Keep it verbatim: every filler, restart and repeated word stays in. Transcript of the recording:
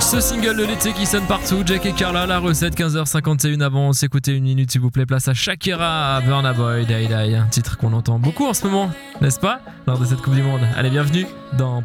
Ce single de l'été qui sonne partout, Jack et Carla, la recette quinze heures cinquante et une. Avant, s'écouter une minute s'il vous plaît, place à Shakira, Burna Boy, Die Die, un titre qu'on entend beaucoup en ce moment, n'est-ce pas, lors de cette Coupe du Monde. Allez, bienvenue dans